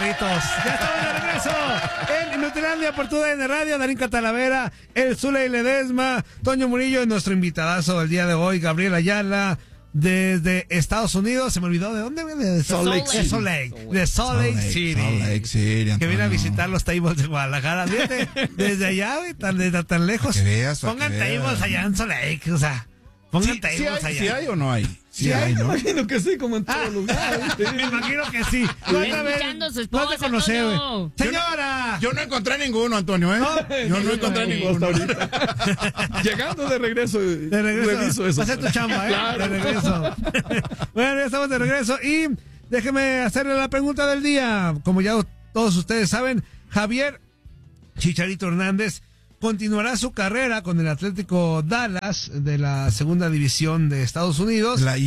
Carlitos. Ya estamos de regreso en Inutilandia por TUDN Radio. Darín Catalavera, el Zule Ledesma, Toño Murillo y nuestro invitadazo el día de hoy, Gabriel Ayala, desde Estados Unidos. Se me olvidó de dónde viene. De Salt Lake City. Que viene a visitar los tables de Guadalajara. Fíjate, desde allá, güey, tan lejos. Que veas, pongan tables allá en Salt Lake, o sea. Pongan tables allá. ¿Sí hay o no hay? Sí hay, ¿no? Me imagino que sí, como en todo lugar. Me imagino que sí. No te conocí, güey. Señora. Yo no encontré ninguno, Antonio, ¿eh? Yo no encontré ninguno. Llegando de regreso. Reviso eso. Va a ser tu chamba, ¿eh? Claro. De regreso. Bueno, ya estamos de regreso. Y déjeme hacerle la pregunta del día. Como ya todos ustedes saben, Javier Chicharito Hernández continuará su carrera con el Atlético Dallas de la segunda división de Estados Unidos. La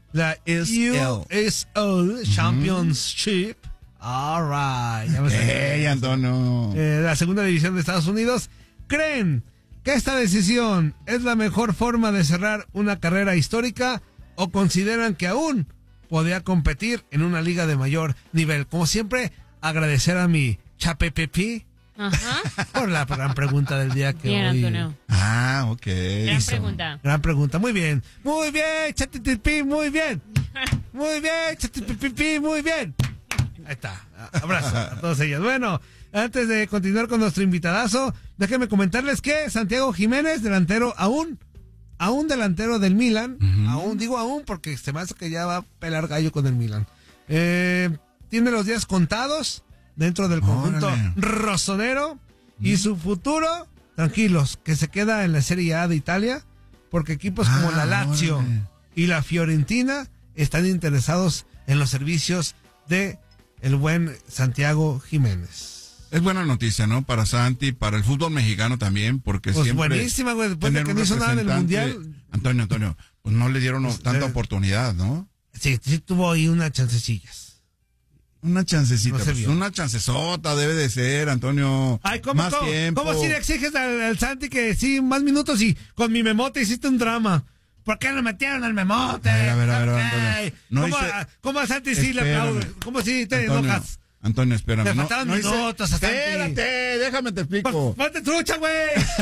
USL Championship. All right. Hey, Antonio. La segunda división de Estados Unidos. ¿Creen que esta decisión es la mejor forma de cerrar una carrera histórica o consideran que aún podría competir en una liga de mayor nivel? Como siempre, agradecer a mi Chapepepi. Ajá. Por la gran pregunta del día que bien, hoy... Antonio. Ah, ok. Gran pregunta. Muy bien. Muy bien, Chatipipi, muy bien. Muy bien, Chatipipi, muy bien. Ahí está. Abrazo a todos ellos. Bueno, antes de continuar con nuestro invitadazo, déjenme comentarles que Santiago Jiménez, delantero aún delantero del Milan, aún porque se me hace que ya va a pelar gallo con el Milan. Tiene los días contados dentro del conjunto rossonero y su futuro, tranquilos, que se queda en la Serie A de Italia, porque equipos como la Lazio y la Fiorentina están interesados en los servicios de el buen Santiago Jiménez. Es buena noticia, ¿no? Para Santi, para el fútbol mexicano también, porque pues siempre... buenísima, güey, después de que no hizo nada en el Mundial. Antonio, pues no le dieron tanta oportunidad, ¿no? Sí tuvo ahí unas chancecillas. Una chancecita, no pues una chancesota debe de ser, Antonio. Ay, ¿cómo si le exiges al Santi que sí, más minutos y con mi Memote hiciste un drama? ¿Por qué no metieron al Memote? A ver, Antonio. No ¿Cómo a Santi sí le aplaude? ¿Cómo si te enojas? Antonio, espérame. Le faltaban minutos a Santi. Espérate, déjame te explico. ¡Ponte trucha, güey!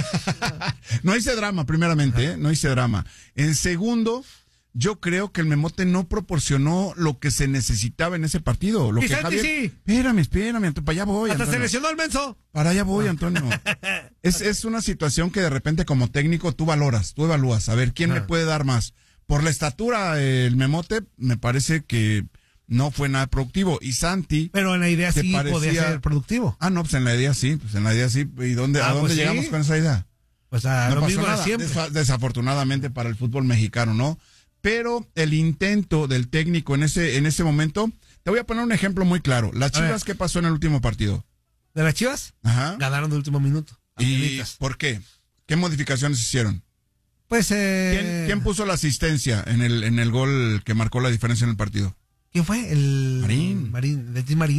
No hice drama, primeramente, no hice drama. En segundo... Yo creo que el Memote no proporcionó lo que se necesitaba en ese partido. Lo que Javier... sí. Espérame, para allá voy, hasta Antonio. se lesionó el menso. Para allá voy, Antonio. Es una situación que de repente como técnico tú evalúas, a ver quién le puede dar más. Por la estatura, el Memote me parece que no fue nada productivo. Y Santi... Pero en la idea sí podía ser productivo. Ah, no, pues en la idea sí. ¿Y a dónde llegamos con esa idea? Pues a lo mismo de siempre. Desafortunadamente para el fútbol mexicano, ¿no? Pero el intento del técnico en ese momento, te voy a poner un ejemplo muy claro. Las Chivas, ¿qué pasó en el último partido? ¿De las Chivas? Ajá. Ganaron de último minuto. ¿Y por qué? ¿Qué modificaciones hicieron? Pues ¿Quién puso la asistencia en el gol que marcó la diferencia en el partido? ¿Quién fue? Marín.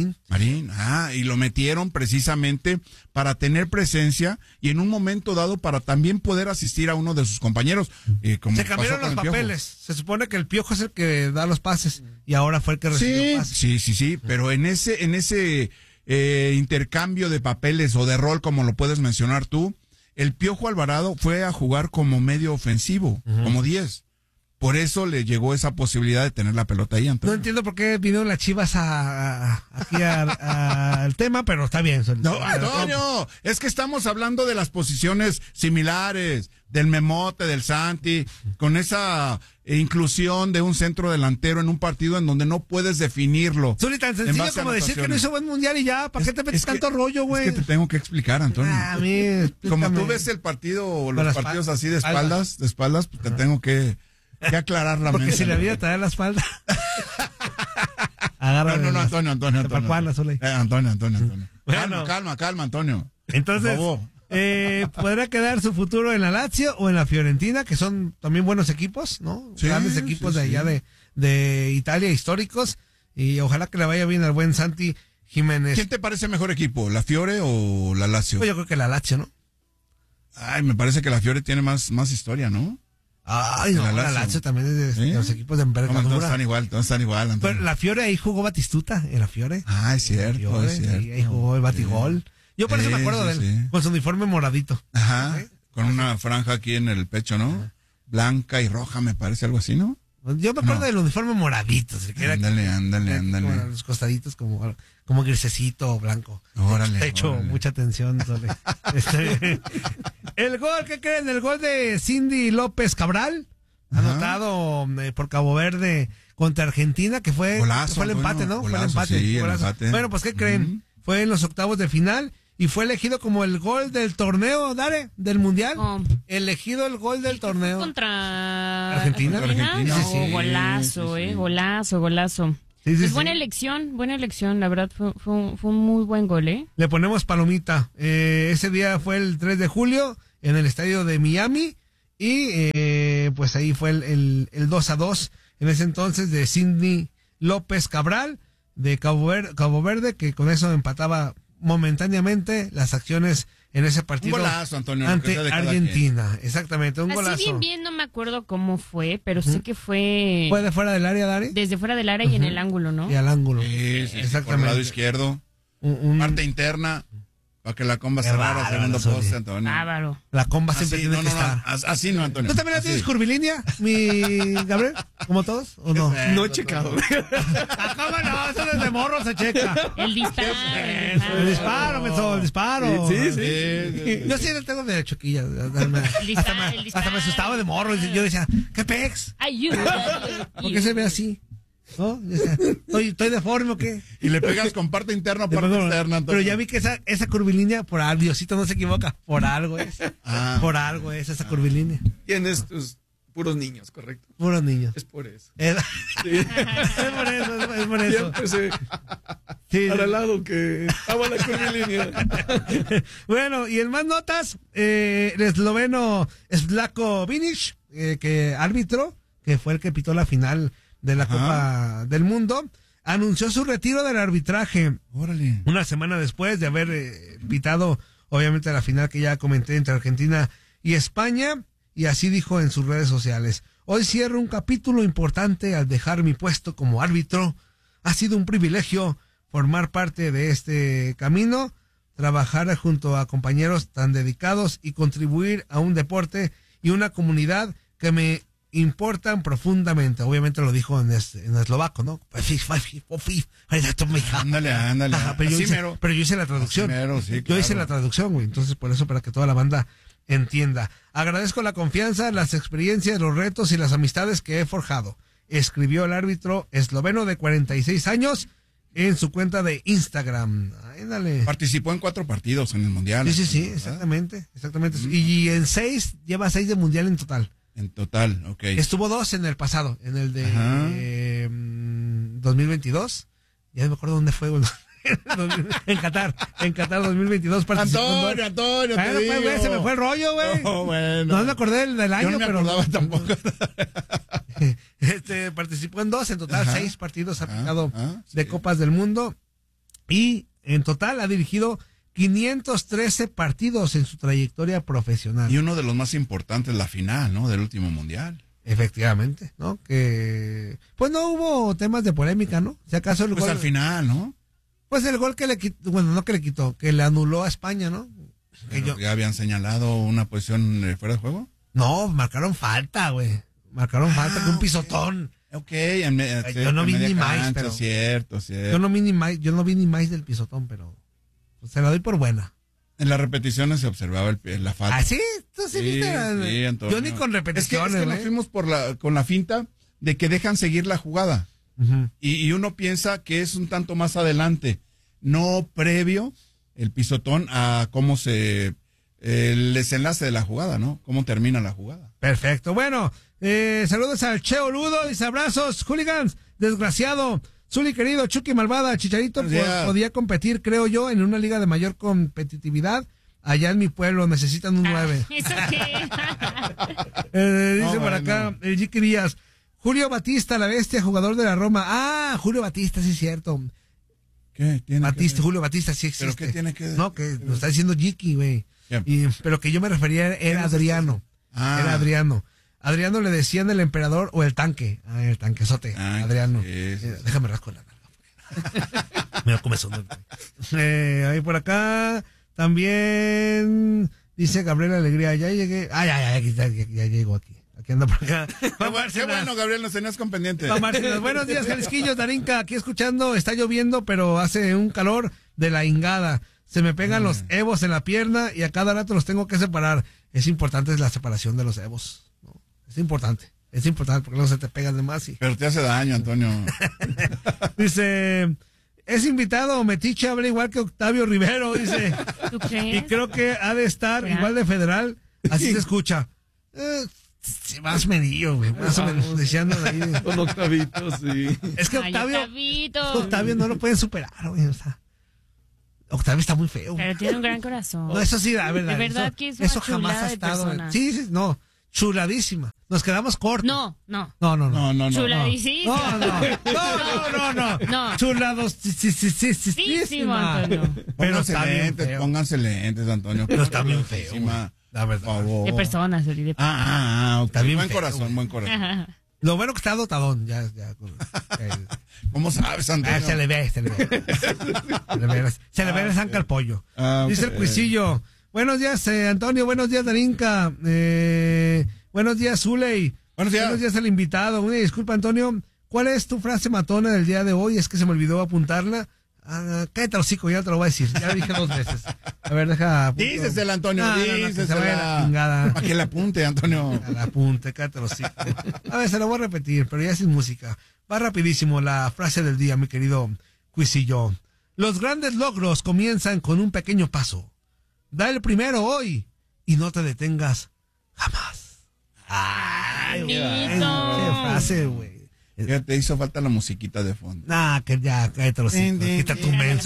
Y lo metieron precisamente para tener presencia y en un momento dado para también poder asistir a uno de sus compañeros. Se cambiaron los papeles. Se supone que el Piojo es el que da los pases y ahora fue el que recibió pases. Sí, pero en ese intercambio de papeles o de rol, como lo puedes mencionar tú, el Piojo Alvarado fue a jugar como medio ofensivo, como 10. Por eso le llegó esa posibilidad de tener la pelota ahí, Antonio. No entiendo por qué vinieron las Chivas aquí al tema, pero está bien. No, Antonio, es que estamos hablando de las posiciones similares, del Memote, del Santi, con esa inclusión de un centro delantero en un partido en donde no puedes definirlo. Zuli, tan sencillo como decir que no hizo buen mundial y ya, ¿para qué te metes tanto rollo, güey? Es que te tengo que explicar, Antonio. Como tú ves el partido o los partidos así de espaldas, pues te tengo que aclarar la mente. Porque si la vida te da la espalda. No, Antonio. Antonio. Bueno. Calma, Antonio. Entonces, ¿podrá quedar su futuro en la Lazio o en la Fiorentina, que son también buenos equipos, ¿no? Sí, grandes equipos de allá de Italia, históricos, y ojalá que le vaya bien al buen Santi Jiménez. ¿Quién te parece mejor equipo, la Fiore o la Lazio? Pues yo creo que la Lazio, ¿no? Ay, me parece que la Fiore tiene más historia, ¿no? Ay, no, la Lazio también es de los equipos de envergadura. Todos están igual, Antonio. Pero la Fiore ahí jugó Batistuta, en la Fiore. Ah, es cierto, Fiore, es cierto. Sí, ahí jugó el batigol. Yo por eso me acuerdo de él, con su uniforme moradito. Ajá, con una franja aquí en el pecho, ¿no? Ajá. Blanca y roja, me parece, algo así, ¿no? Yo me acuerdo del uniforme moradito. Ándale. Los costaditos como grisecito blanco. Órale. Te hecho mucha atención. El gol, ¿qué creen? El gol de Cindy López Cabral, anotado por Cabo Verde contra Argentina, que fue el empate, ¿no? Golazo, fue el empate. Sí, el empate. Bueno, pues ¿qué creen? Fue en los octavos de final. Y fue elegido como el gol del torneo, Dare, del Mundial. Elegido el gol del torneo. ¿Contra Argentina? No, sí. Golazo, golazo. Sí, pues buena elección, la verdad, fue un muy buen gol, Le ponemos palomita. Ese día fue el 3 de julio en el estadio de Miami y pues ahí fue el 2-2 en ese entonces de Cindy López Cabral de Cabo Verde, que con eso empataba momentáneamente las acciones en ese partido. Un golazo, Antonio, ante Argentina. Exactamente, un golazo. Así bien no me acuerdo cómo fue, pero sé que fue... ¿Fue de fuera del área, Dari? Desde fuera del área y en el ángulo, ¿no? Y al ángulo. Sí, exactamente. Por el lado izquierdo. Parte interna. Para que la comba cerrara segundo poste, Antonio. Bárbaro. La comba siempre tiene que estar. Así no, Antonio. ¿Tú también la tienes curvilínea, mi Gabriel? ¿Como todos? ¿O no? No he checado. ¿Cómo no? Eso desde morro se checa. El disparo. El disparo. Sí. Yo sí le tengo de choquilla. Hasta me asustaba de morro. Yo decía, ¿qué pex? Ayuda. ¿Por qué se ve así? ¿No? ¿Estoy deforme o qué? Y le pegas con parte interna o parte externa, Antonio. Pero ya vi que esa curvilínea, por algo, Diosito no se equivoca, por algo es. Por algo es esa curvilínea. Tienes tus puros niños, correcto. Puros niños. Es por eso. Es por eso. Siempre para el lado que estaba la curvilínea. Bueno, y en más notas, el esloveno Slavko Vinic, que árbitro, que fue el que pitó la final de la Copa del Mundo, anunció su retiro del arbitraje. Órale. Una semana después de haber pitado, obviamente, la final que ya comenté entre Argentina y España, y así dijo en sus redes sociales: hoy cierro un capítulo importante al dejar mi puesto como árbitro. Ha sido un privilegio formar parte de este camino, trabajar junto a compañeros tan dedicados y contribuir a un deporte y una comunidad que me importan profundamente. Obviamente lo dijo en eslovaco, ¿no? Ándale. Pero yo hice la traducción. Sí, yo hice la traducción, güey. Entonces, por eso, para que toda la banda entienda. Agradezco la confianza, las experiencias, los retos y las amistades que he forjado, escribió el árbitro esloveno de 46 años en su cuenta de Instagram. Ay, dale. Participó en 4 partidos en el Mundial. Sí, exactamente. Y en 6, lleva 6 de Mundial en total. En total, ok. Estuvo 2 en el pasado, en el de 2022. Ya no me acuerdo dónde fue, güey. En Qatar 2022 Antonio, bueno, pues, güey, se me fue el rollo, güey. No me acordé del año, yo no me pero acordaba tampoco. Participó en 2, en total 6 partidos aplicado de Copas del Mundo, y en total ha dirigido 513 partidos en su trayectoria profesional. Y uno de los más importantes, la final, ¿no? Del último Mundial. Efectivamente, ¿no? Que pues no hubo temas de polémica, ¿no? Si acaso el gol al final, ¿no? Pues el gol que le quitó, bueno, no que le quitó, que le anuló a España, ¿no? ¿Ya habían señalado una posición fuera de juego? No, marcaron falta, güey. Que un pisotón. Ok, yo no vi ni más, pero cierto. Yo no vi ni más del pisotón, pero pues, se la doy por buena. En las repeticiones se observaba la falta. ¿Ah, sí? ¿Tú sí viste? Sí, Antonio. Yo ni con repeticiones. Es que nos fuimos con la finta de que dejan seguir la jugada. Y uno piensa que es un tanto más adelante, no previo el pisotón a cómo el desenlace de la jugada, ¿no? Cómo termina la jugada. Perfecto. Bueno, saludos al Cheo Ludo, dice abrazos, hooligans, desgraciado. Zuli querido, Chucky malvada, Chicharito podía competir, creo yo, en una liga de mayor competitividad. Allá en mi pueblo necesitan un 9. ¿Eso qué? Dice por acá, el Jiqui Díaz. Julio Batista, la bestia, jugador de la Roma. Julio Batista, sí es cierto. ¿Qué? Julio Batista sí existe. ¿Pero qué tiene que...? No, que lo está diciendo Jiqui, güey. Pero que yo me refería era Adriano. Era Adriano. Adriano le decían el emperador o el tanque. El tanquesote. Adriano. Déjame rasco la nalga. Me da comezón. Ahí por acá también dice Gabriel Alegría. Ya llegué. Ya llego aquí. Aquí anda por acá. Qué bueno, Gabriel, nos tenías con pendiente. Buenos días, Jalisquillo, Tarinca. Aquí escuchando, está lloviendo, pero hace un calor de la ingada. Se me pegan los evos en la pierna y a cada rato los tengo que separar. Es importante la separación de los evos, ¿no? Es importante porque no se te pegan de más. Pero te hace daño, Antonio. Dice, es invitado o metiche, habla igual que Octavio Rivero, dice. ¿Tú crees? Y creo que ha de estar igual de federal. Así se escucha. Más medillo, güey. Más o menos, deseando de ahí. Con Octavito, sí. Es que Octavio no lo pueden superar, güey. O sea, Octavio está muy feo. Pero tiene un gran corazón. No, eso sí, la verdad. De verdad eso, que es una eso jamás ha estado. Sí, no. Chuladísima. Nos quedamos cortos. No. Chuladísima. No. Chuladosísima. Pero pónganse lentes, Antonio. Pero está bien feo. La verdad. Por favor. De personas, de Octavio. Buen corazón. Lo bueno que está dotadón, ya. ¿Cómo sabes, Antonio? Se le ve. Se le ve el zanca al pollo. Dice el Cuisillo. Buenos días, Antonio. Buenos días, Darinka. Buenos días, Zuley. Buenos días al invitado. Una disculpa, Antonio. ¿Cuál es tu frase matona del día de hoy? Es que se me olvidó apuntarla. Cállate, hocico, ya te lo voy a decir. Ya lo dije 2 veces. A ver, deja. Dícesela, Antonio. Dícesela. Para que la apunte, Antonio. La apunte, cállate, hocico. A ver, se lo voy a repetir, pero ya sin música. Va rapidísimo la frase del día, mi querido Cuisillo. Los grandes logros comienzan con un pequeño paso. Da el primero hoy y no te detengas jamás. Ay, güey. Qué frase, güey. Ya te hizo falta la musiquita de fondo. Que ya, cállate los hijos. Quita tu menso.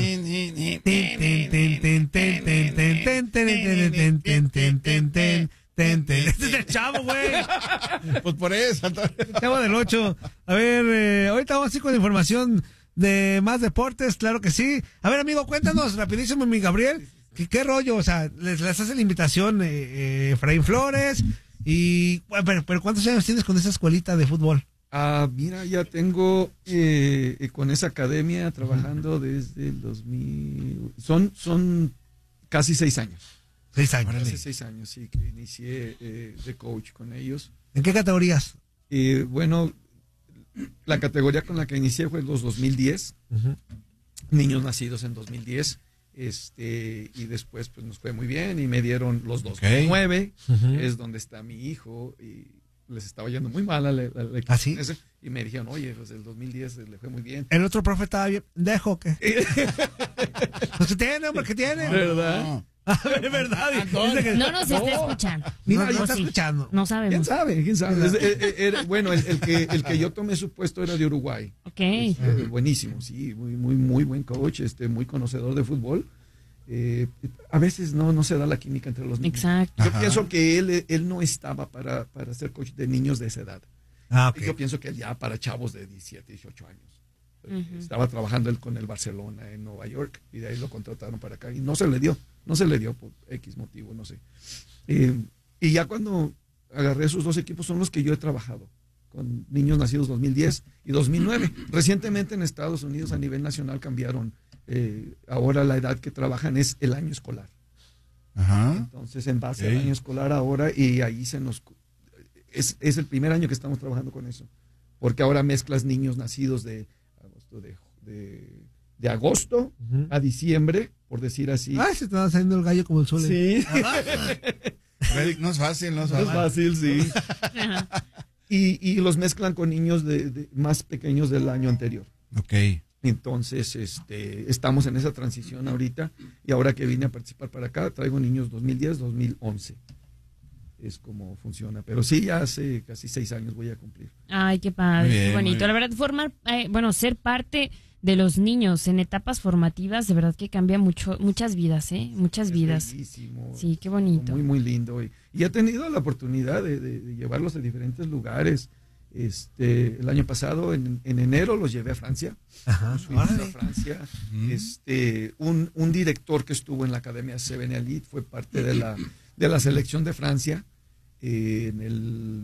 Este es el Chavo, güey. Pues por eso, Antonio. Chavo del 8. A ver, ahorita vamos así con información de más deportes, claro que sí. A ver, amigo, cuéntanos rapidísimo, mi Gabriel. ¿Qué rollo? O sea, les hace la invitación Efraín Flores. Y, bueno, pero ¿cuántos años tienes con esa escuelita de fútbol? Mira, ya tengo con esa academia trabajando desde el 2000. Son casi 6 años. 6 años. Hace 6 años, sí, que inicié de coach con ellos. ¿En qué categorías? Bueno, la categoría con la que inicié fue los 2010. Niños nacidos en 2010. Y después pues nos fue muy bien y me dieron los 2009, es donde está mi hijo, y les estaba yendo muy mal al equipo. ¿Ah, sí? Y me dijeron, oye, pues el 2010 le fue muy bien. ¿El otro profe estaba bien? ¿Dejo qué? Pues ¿qué tiene, hombre? ¿Qué tiene? ¿Verdad? No. Es verdad. No nos está escuchando. Mira, no está escuchando. No sabemos. ¿Quién sabe? Bueno, el que yo tomé su puesto era de Uruguay. Ok. Buenísimo, sí, muy buen coach, muy conocedor de fútbol. A veces no se da la química entre los niños. Exacto. Yo pienso que él no estaba para ser coach de niños de esa edad. Okay. Yo pienso que él ya para chavos de 17, 18 años. Estaba trabajando él con el Barcelona en Nueva York y de ahí lo contrataron para acá y no se le dio por X motivo, no sé. Y ya cuando agarré esos 2 equipos son los que yo he trabajado con niños nacidos 2010 y 2009. Recientemente en Estados Unidos a nivel nacional cambiaron. Ahora la edad que trabajan es el año escolar. Entonces en base al año escolar ahora, y ahí es el primer año que estamos trabajando con eso, porque ahora mezclas niños nacidos de agosto a diciembre, por decir así. Se te va saliendo el gallo como el sol. Sí. No es fácil, no es fácil, sí. Y los mezclan con niños de más pequeños del año anterior. Ok. Entonces, estamos en esa transición ahorita, y ahora que vine a participar para acá, traigo niños 2010, 2011. Es como funciona. Pero sí, ya hace casi 6 años voy a cumplir. Ay, qué padre, bien, qué bonito. La verdad, ser parte de los niños en etapas formativas, de verdad que cambia muchas vidas, muchas vidas. Bellísimo. Sí, qué bonito. Muy, muy lindo. Y he tenido la oportunidad de llevarlos a diferentes lugares. El año pasado, en enero, los llevé a Francia. Nos fuimos a Francia. Un director que estuvo en la Academia Seven Elite fue parte de la selección de Francia. en el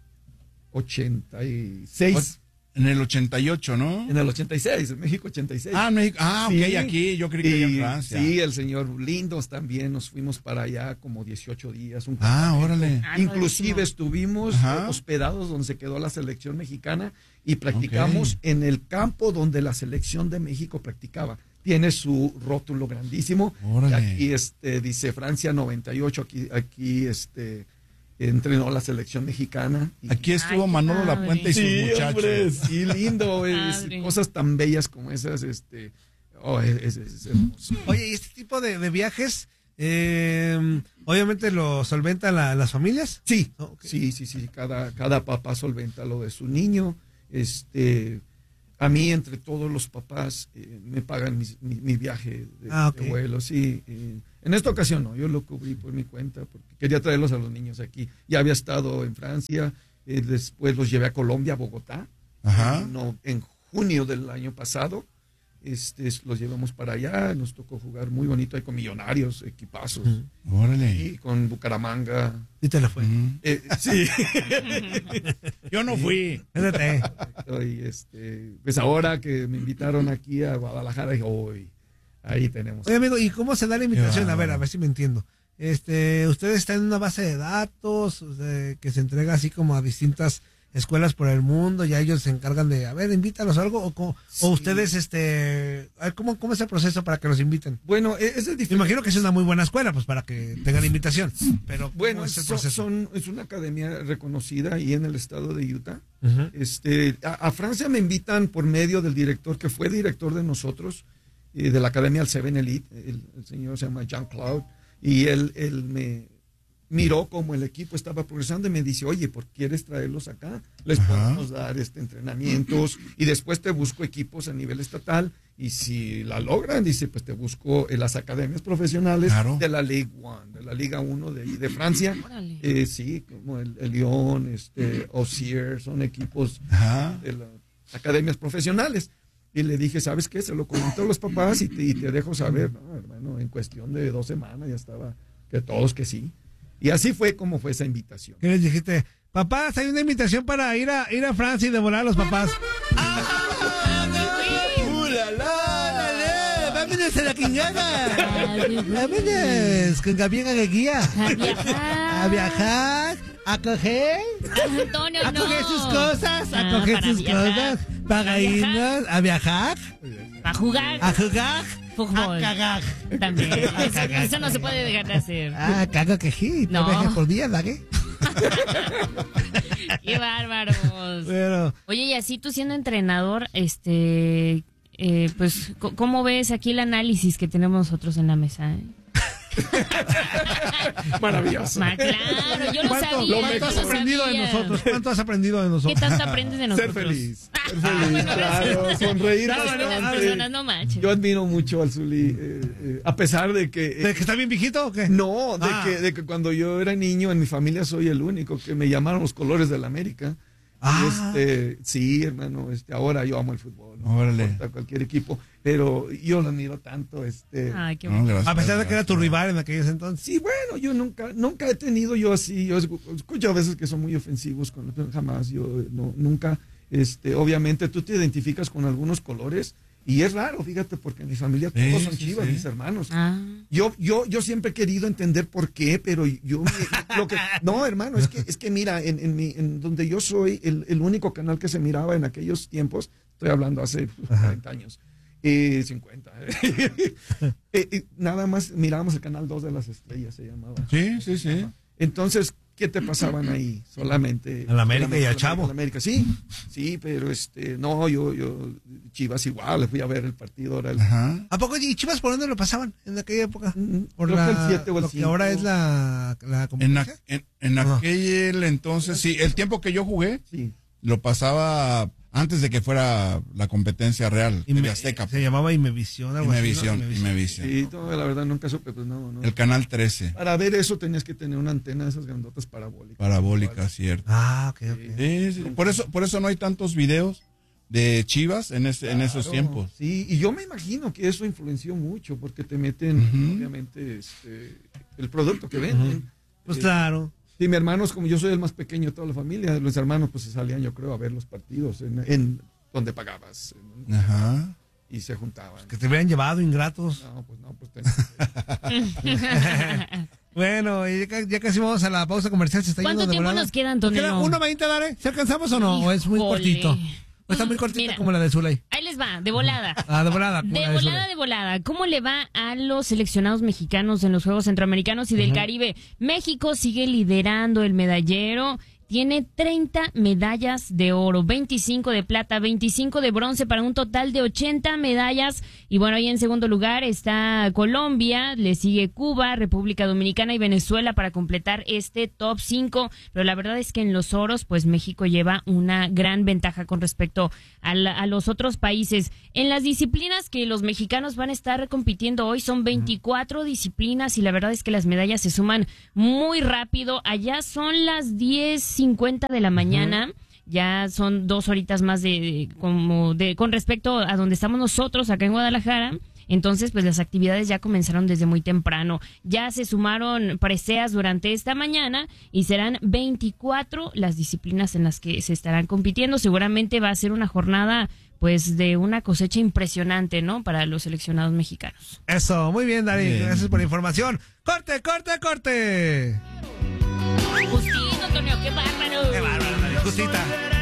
86. En el 88, ¿no? En el 86, en México 86. México. Sí. Ok, aquí, yo creí que en Francia. Sí, el señor Lindos también, nos fuimos para allá como 18 días. Órale. Inclusive estuvimos Ajá. hospedados donde se quedó la selección mexicana y practicamos en el campo donde la selección de México practicaba. Tiene su rótulo grandísimo. Órale. Y aquí dice Francia 98, aquí entrenó la selección mexicana. Aquí estuvo Ay, Manolo padre. Lapuente y sus muchachos. Hombre, sí, lindo. Padre. Cosas tan bellas como esas. Es hermoso. Oye, ¿y este tipo de viajes, obviamente lo solventan las familias? Sí, Oh, ok. sí. Cada papá solventa lo de su niño. A mí, entre todos los papás, me pagan mi viaje de vuelo. Sí. En esta ocasión no, yo lo cubrí por mi cuenta porque quería traerlos a los niños aquí. Ya había estado en Francia, después los llevé a Colombia, a Bogotá. Ajá. En junio del año pasado. Los llevamos para allá, nos tocó jugar muy bonito ahí con Millonarios, equipazos, Órale. y con Bucaramanga. Y te la fue. Sí. Yo no fui. Fíjate. Y pues ahora que me invitaron aquí a Guadalajara, dije, hoy ahí tenemos. Oye, amigo, ¿y cómo se da la invitación? A ver si me entiendo. Ustedes están en una base de datos que se entrega así como a distintas escuelas por el mundo, ya ellos se encargan de, a ver, invítalos a algo, o ustedes, a ver, ¿cómo es el proceso para que los inviten? Bueno, es Me difícil. imagino que es una muy buena escuela, pues para que tengan invitación, pero ¿cómo Bueno, es el proceso? es una academia reconocida ahí en el estado de Utah. Ujú. A Francia me invitan por medio del director, que fue director de nosotros, de la academia al Seven Elite, el señor se llama Jean-Claude, y él me miró como el equipo estaba progresando y me dice, oye, ¿por qué quieres traerlos acá? Les podemos dar entrenamientos y después te busco equipos a nivel estatal y si la logran, dice, pues te busco en las academias profesionales de la Ligue 1, de la Liga 1 de Francia. Órale. Sí, como el Lyon, Auxerre, son equipos de las academias profesionales. Y le dije, ¿sabes qué? Se lo comenté a los papás y te dejo saber. No, hermano, en cuestión de 2 semanas ya estaba, que todos que sí. Y así fue como fue esa invitación. ¿Qué les dijiste? Papás, hay una invitación para ir a Francia y devorar a los papás. ¡Vámonos a la quingada! ¡Vámonos con Gabriel Aguía! ¡A viajar! ¿A coger? Antonio, ¿A coger sus cosas? ¿A coger para sus viajar. cosas? ¿Para irnos? ¿A viajar? ¿A jugar? ¿A jugar? Fútbol. A cagar. También. Eso no se puede dejar de hacer. Ah, cago que sí. No. 3 veces por día, ¿da qué? Qué bárbaros. Pero, Oye, y así tú siendo entrenador, pues, ¿cómo ves aquí el análisis que tenemos nosotros en la mesa? Maravilloso. Claro, yo lo sabía. ¿Cuánto has aprendido de nosotros? ¿Cuánto has aprendido de ¿Qué nosotros? tanto aprendes de nosotros? Ser feliz, claro, sonreír Las bastante. personas no manchen. Yo admiro mucho al Zuli, a pesar de que... ¿De que está bien viejito o qué? No, de que cuando yo era niño en mi familia soy el único que me llamaron los colores de la América. Sí, hermano, ahora yo amo el fútbol, no Órale. importa cualquier equipo, pero yo lo admiro tanto, Ay, qué No, bueno. gracias, A pesar de que era tu gracias. rival en aquellos entonces. Sí, bueno, yo nunca he tenido yo así, yo escucho a veces que son muy ofensivos, pero jamás, yo nunca, obviamente tú te identificas con algunos colores y es raro, fíjate, porque en mi familia todos son Chivas, mis hermanos. Yo siempre he querido entender por qué, pero no, hermano, es que mira, en donde yo soy, el único canal que se miraba en aquellos tiempos, estoy hablando hace 40 años, 50. Nada más mirábamos el canal 2 de las estrellas, se llamaba. Sí. Entonces, ¿qué te pasaban ahí? Solamente A la América y al Chavo. A la América, sí, pero no, yo Chivas igual, le fui a ver el partido ahora. Ajá. ¿A poco y Chivas por dónde lo pasaban en aquella época? Por Creo que el 7 o el lo que 5. ahora es la En competencia. aquel entonces, sí, el tiempo que yo jugué, Sí. lo pasaba antes de que fuera la competencia real, de Azteca. Se llamaba Imevisión, algo así, ¿no? Imevisión. Sí, no, la verdad nunca supe, pues no. El canal 13, Para ver eso tenías que tener una antena de esas grandotas parabólicas. parabólica, cierto. Ah, ok. Sí. Por eso no hay tantos videos de Chivas en esos Claro, tiempos. Sí, y yo me imagino que eso influenció mucho porque te meten, obviamente, el producto que venden. Pues claro. Sí, mis hermanos, como yo soy el más pequeño de toda la familia, los hermanos pues se salían, yo creo, a ver los partidos en donde pagabas. Ajá. Y se juntaban. Que te hubieran llevado, ingratos. No, pues Bueno, y ya casi vamos a la pausa comercial. Se está ¿Cuánto yendo de tiempo volada. nos queda, Antonio? ¿Queda 1:20, Dare? ¿Se alcanzamos o no? ¿O es muy Híjole. cortito? ¿O está muy cortita Mira, como la de Zuley? Ahí les va, de volada. De volada. Como la de Zuley. De volada. ¿Cómo le va a los seleccionados mexicanos en los Juegos Centroamericanos y del Caribe? México sigue liderando el medallero. Tiene 30 medallas de oro, 25 de plata, 25 de bronce para un total de 80 medallas. Y bueno, ahí en segundo lugar está Colombia, le sigue Cuba, República Dominicana y Venezuela para completar este top 5. Pero la verdad es que en los oros, pues México lleva una gran ventaja con respecto a los otros países. En las disciplinas que los mexicanos van a estar compitiendo hoy son 24 disciplinas y la verdad es que las medallas se suman muy rápido. Allá son las 10:50 de la mañana. Ya son 2 horitas más con respecto a donde estamos nosotros acá en Guadalajara. Entonces, pues las actividades ya comenzaron desde muy temprano. Ya se sumaron preseas durante esta mañana y serán 24 las disciplinas en las que se estarán compitiendo. Seguramente va a ser una jornada, pues, de una cosecha impresionante, ¿no? Para los seleccionados mexicanos. Eso, muy bien, Dari. Bien. Gracias por la información. ¡Corte, corte, corte! Justito, Antonio, qué bárbaro. ¡Qué bárbaro, Dari! Justita.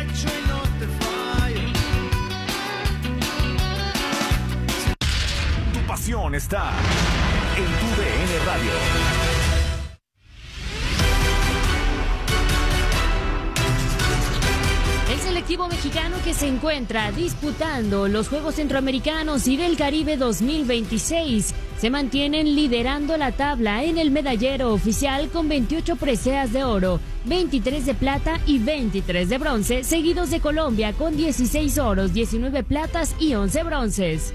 Tu pasión está en tu DN Radio. El selectivo mexicano que se encuentra disputando los Juegos Centroamericanos y del Caribe 2026 se mantienen liderando la tabla en el medallero oficial con 28 preseas de oro, 23 de plata y 23 de bronce, seguidos de Colombia con 16 oros, 19 platas y 11 bronces.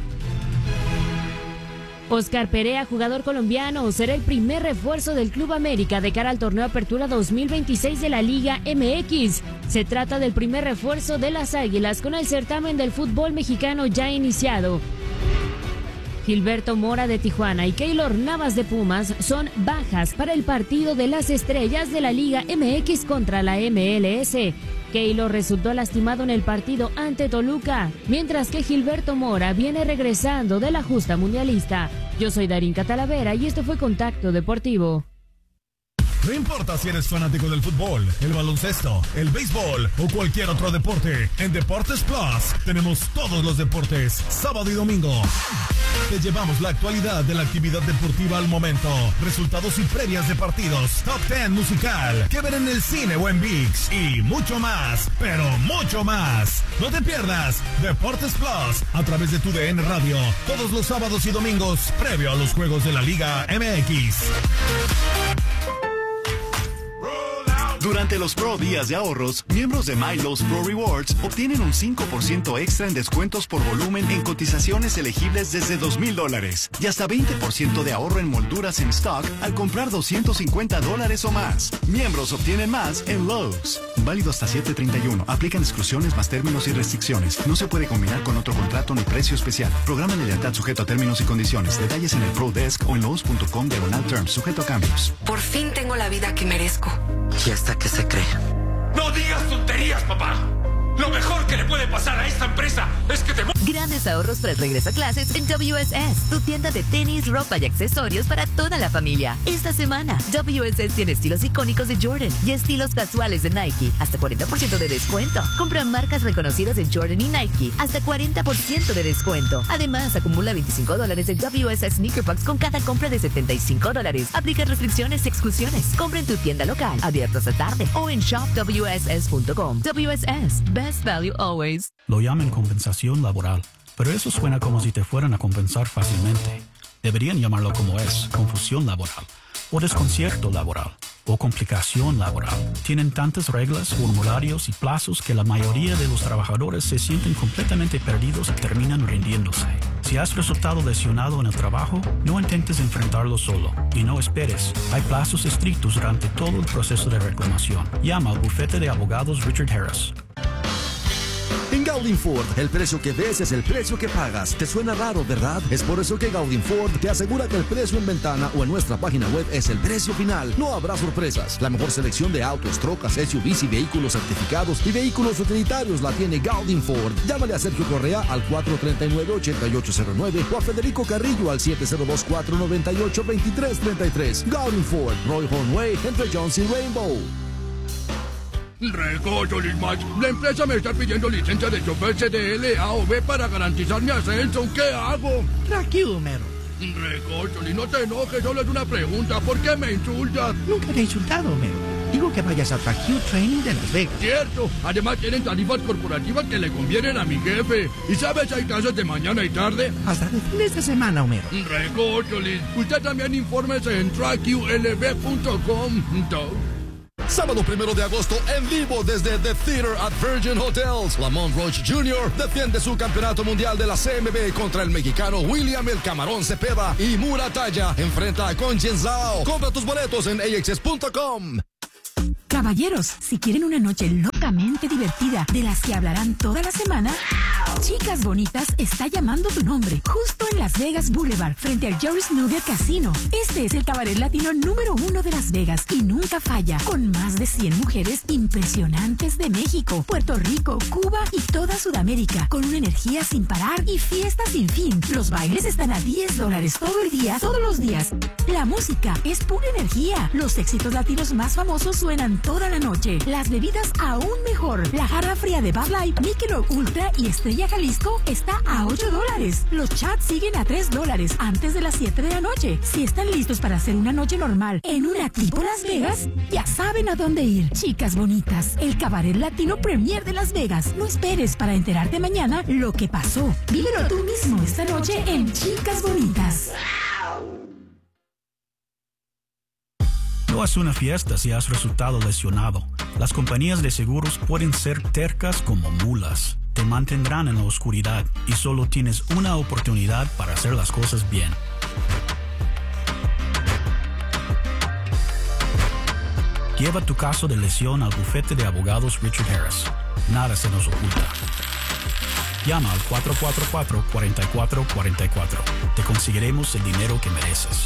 Oscar Perea, jugador colombiano, será el primer refuerzo del Club América de cara al torneo Apertura 2026 de la Liga MX. Se trata del primer refuerzo de las Águilas con el certamen del fútbol mexicano ya iniciado. Gilberto Mora de Tijuana y Keylor Navas de Pumas son bajas para el partido de las estrellas de la Liga MX contra la MLS. Keylor resultó lastimado en el partido ante Toluca, mientras que Gilberto Mora viene regresando de la justa mundialista. Yo soy Darín Catalavera y esto fue Contacto Deportivo. No importa si eres fanático del fútbol, el baloncesto, el béisbol o cualquier otro deporte, en Deportes Plus tenemos todos los deportes, sábado y domingo. Te llevamos la actualidad de la actividad deportiva al momento, resultados y previas de partidos, top 10 musical, que ver en el cine o en ViX y mucho más, pero mucho más. No te pierdas Deportes Plus a través de tu DN Radio, todos los sábados y domingos, previo a los juegos de la Liga MX. Durante los Pro Días de Ahorros, miembros de MyLowe's Pro Rewards obtienen un 5% extra en descuentos por volumen en cotizaciones elegibles desde $2,000 y hasta 20% de ahorro en molduras en stock al comprar $250 o más. Miembros obtienen más en Lowe's. Válido hasta 7/31. Aplican exclusiones más términos y restricciones. No se puede combinar con otro contrato ni precio especial. Programa de lealtad sujeto a términos y condiciones. Detalles en el Pro Desk o en Lowe's.com/terms. Sujeto a cambios. Por fin tengo la vida que merezco. Y hasta que se cree. ¡No digas tonterías, papá! Lo mejor que le puede pasar a esta empresa es que te... Grandes ahorros para el regreso a clases en WSS, tu tienda de tenis, ropa y accesorios para toda la familia. Esta semana, WSS tiene estilos icónicos de Jordan y estilos casuales de Nike, hasta 40% de descuento. Compra marcas reconocidas de Jordan y Nike, hasta 40% de descuento. Además, acumula $25 de WSS Sneaker Pucks con cada compra de $75. Aplica restricciones y exclusiones. Compra en tu tienda local, abierta hasta tarde, o en shopwss.com. WSS, best value always. Lo llaman compensación laboral, pero eso suena como si te fueran a compensar fácilmente. Deberían llamarlo como es, confusión laboral, o desconcierto laboral, o complicación laboral. Tienen tantas reglas, formularios y plazos que la mayoría de los trabajadores se sienten completamente perdidos y terminan rindiéndose. Si has resultado lesionado en el trabajo, no intentes enfrentarlo solo y no esperes. Hay plazos estrictos durante todo el proceso de reclamación. Llama al bufete de abogados Richard Harris. En Gaudin Ford, el precio que ves es el precio que pagas. ¿Te suena raro, verdad? Es por eso que Gaudin Ford te asegura que el precio en ventana o en nuestra página web es el precio final. No habrá sorpresas. La mejor selección de autos, trocas, SUVs y vehículos certificados y vehículos utilitarios la tiene Gaudin Ford. Llámale a Sergio Correa al 439-8809 o a Federico Carrillo al 702-498-2333. Gaudin Ford, Roy Hornway, entre Jones y Rainbow. Recocho, Max. La empresa me está pidiendo licencia de chofer CDL A o B para garantizar mi ascenso. ¿Qué hago? Tranquilo, Homero. Recocho, no te enojes, solo es una pregunta. ¿Por qué me insultas? Nunca te he insultado, Homero. Digo que vayas a Track Training de Las Vegas. Cierto. Además tienen tarifas corporativas que le convienen a mi jefe. ¿Y sabes, hay clases de mañana y tarde? Hasta de fines de semana, Homero. Recocholis. Usted también infórmese en trackqlb.com. Sábado 1 de agosto en vivo desde The Theater at Virgin Hotels. Lamont Roach Jr. defiende su campeonato mundial de la CMB contra el mexicano William El Camarón Cepeda y Muratalla enfrenta a Conchen Zhao. Compra tus boletos en axs.com. Caballeros, si quieren una noche locamente divertida de las que hablarán toda la semana, Chicas Bonitas está llamando tu nombre, justo en Las Vegas Boulevard, frente al Joris Nugget Casino. Este es el cabaret latino número 1 de Las Vegas y nunca falla, con más de 100 mujeres impresionantes de México, Puerto Rico, Cuba y toda Sudamérica, con una energía sin parar y fiesta sin fin. Los bailes están a $10 todo el día, todos los días. La música es pura energía. Los éxitos latinos más famosos suenan toda la noche. Las bebidas aún mejor. La jarra fría de Bud Light, Michelob Ultra y Estrella Jalisco está a $8. Los chats siguen a $3 antes de las 7 de la noche. Si están listos para hacer una noche normal en una tipo Las Vegas, ya saben a dónde ir. Chicas Bonitas, el cabaret latino premier de Las Vegas. No esperes para enterarte mañana lo que pasó. Vívelo tú mismo esta noche en Chicas Bonitas. No es una fiesta si has resultado lesionado. Las compañías de seguros pueden ser tercas como mulas. Te mantendrán en la oscuridad y solo tienes una oportunidad para hacer las cosas bien. Lleva tu caso de lesión al bufete de abogados Richard Harris. Nada se nos oculta. Llama al 444-4444. Te conseguiremos el dinero que mereces.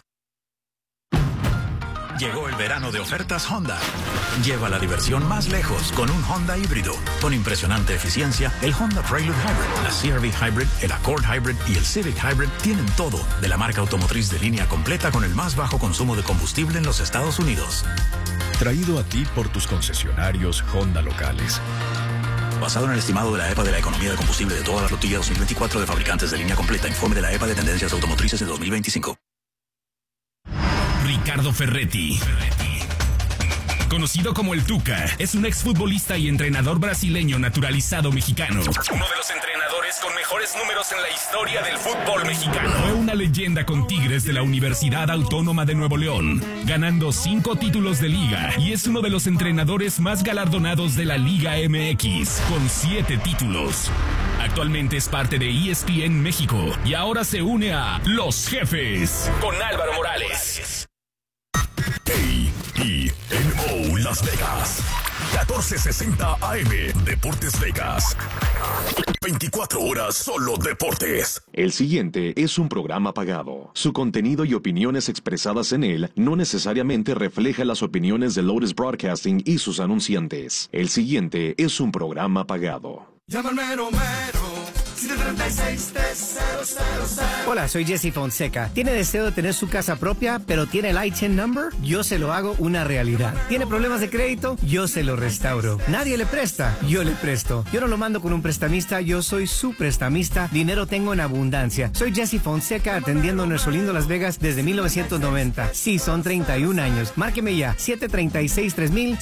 Llegó el verano de ofertas Honda. Lleva la diversión más lejos con un Honda híbrido. Con impresionante eficiencia, el Honda Prelude Hybrid, la CR-V Hybrid, el Accord Hybrid y el Civic Hybrid tienen todo de la marca automotriz de línea completa con el más bajo consumo de combustible en los Estados Unidos. Traído a ti por tus concesionarios Honda locales. Basado en el estimado de la EPA de la economía de combustible de toda la flotilla 2024 de fabricantes de línea completa. Informe de la EPA de tendencias automotrices de 2025. Ricardo Ferretti, conocido como el Tuca, es un exfutbolista y entrenador brasileño naturalizado mexicano. Uno de los entrenadores con mejores números en la historia del fútbol mexicano. Fue una leyenda con Tigres de la Universidad Autónoma de Nuevo León, ganando 5 títulos de liga, y es uno de los entrenadores más galardonados de la Liga MX, con 7 títulos. Actualmente es parte de ESPN México y ahora se une a Los Jefes con Álvaro Morales. KENO Las Vegas, 1460 AM, Deportes Vegas. 24 horas solo deportes. El siguiente es un programa pagado. Su contenido y opiniones expresadas en él no necesariamente refleja las opiniones de Lotus Broadcasting y sus anunciantes. El siguiente es un programa pagado. Llama al mero mero, 736-3000. Hola, soy Jesse Fonseca. ¿Tiene deseo de tener su casa propia, pero tiene el ITIN number? Yo se lo hago una realidad. ¿Tiene problemas de crédito? Yo se lo restauro. ¿Nadie le presta? Yo le presto. Yo no lo mando con un prestamista, yo soy su prestamista. Dinero tengo en abundancia. Soy Jesse Fonseca, atendiendo nuestro lindo Las Vegas desde 1990. Sí, son 31 años. Márqueme ya, 736-3000,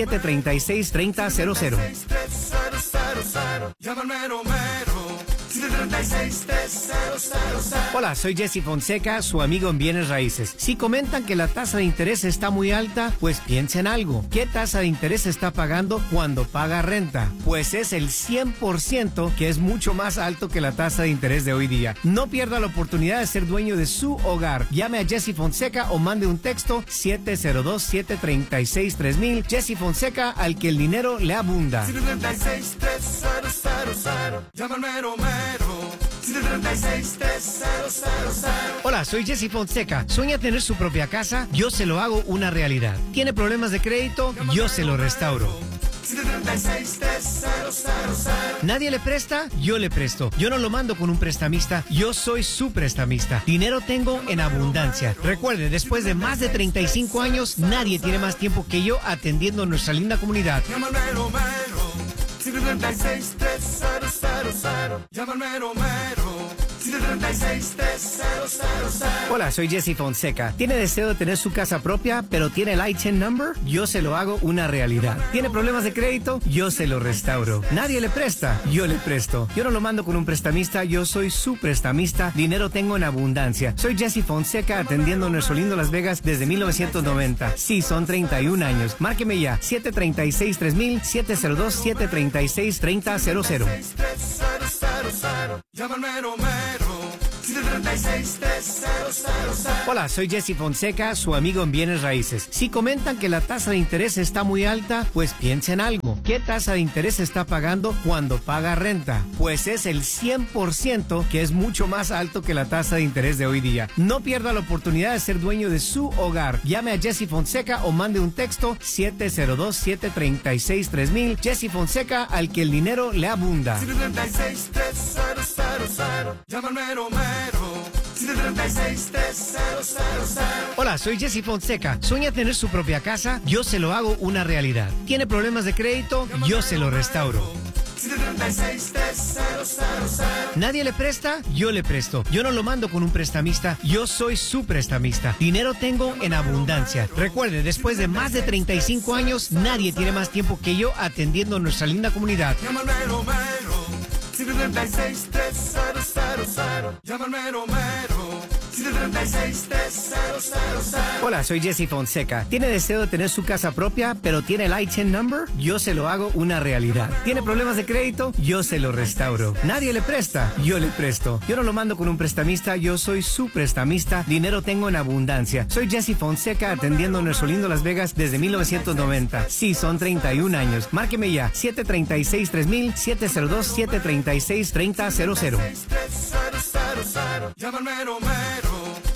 702-736-3000. Llama al mero mero, Hola, soy Jesse Fonseca, su amigo en bienes raíces. Si comentan que la tasa de interés está muy alta, pues piensa en algo. ¿Qué tasa de interés está pagando cuando paga renta? Pues es el 100%, que es mucho más alto que la tasa de interés de hoy día. No pierda la oportunidad de ser dueño de su hogar. Llame a Jesse Fonseca o mande un texto 702-736-3000. Jesse Fonseca, al que el dinero le abunda. 736-3000. Llama al mero mero. 736-3000. Hola, soy Jesse Fonseca. ¿Sueña tener su propia casa? Yo se lo hago una realidad. ¿Tiene problemas de crédito? Yo se lo restauro. 736-3000. ¿Nadie le presta? Yo le presto. Yo no lo mando con un prestamista, yo soy su prestamista. Dinero tengo en abundancia. Recuerde, después de más de 35 años, nadie tiene más tiempo que yo atendiendo a nuestra linda comunidad. Llama al mero mero. 736-3000. Llama al mero mero. 736-3000. Hola, soy Jesse Fonseca. ¿Tiene deseo de tener su casa propia, pero tiene el ITIN number? Yo se lo hago una realidad. ¿Tiene problemas de crédito? Yo se lo restauro. ¿Nadie le presta? Yo le presto. Yo no lo mando con un prestamista, yo soy su prestamista. Dinero tengo en abundancia. Soy Jesse Fonseca atendiendo a nuestro lindo Las Vegas desde 1990. Sí, son 31 años. Márqueme ya. 736-3000, 702-736-3000. Llama al mero mero. 736-3000. Hola, soy Jesse Fonseca, su amigo en bienes raíces. Si comentan que la tasa de interés está muy alta, pues piensa en algo. ¿Qué tasa de interés está pagando cuando paga renta? Pues es el 100%, que es mucho más alto que la tasa de interés de hoy día. No pierda la oportunidad de ser dueño de su hogar. Llame a Jesse Fonseca o mande un texto 702-736-3000. Jesse Fonseca, al que el dinero le abunda. 736-3000. Llama al mero mero. 736-3000. Hola, soy Jesse Fonseca. ¿Sueña tener su propia casa? Yo se lo hago una realidad. ¿Tiene problemas de crédito? Yo se lo restauro. 736-3000. ¿Nadie le presta? Yo le presto. Yo no lo mando con un prestamista, yo soy su prestamista. Dinero tengo en abundancia. Recuerde, después de más de 35 años, nadie tiene más tiempo que yo atendiendo a nuestra linda comunidad. Llama al mero mero. 736-3000. Llama al mero mero. 736-3000. Hola, soy Jesse Fonseca. ¿Tiene deseo de tener su casa propia, pero tiene el ITIN number? Yo se lo hago una realidad. ¿Tiene problemas de crédito? Yo se lo restauro. ¿Nadie le presta? Yo le presto. Yo no lo mando con un prestamista, yo soy su prestamista. Dinero tengo en abundancia. Soy Jesse Fonseca atendiendo a nuestro lindo Las Vegas desde 1990. Sí, son 31 años. Márqueme ya. 736-3000, 702-736-3000. Llama al mero mero.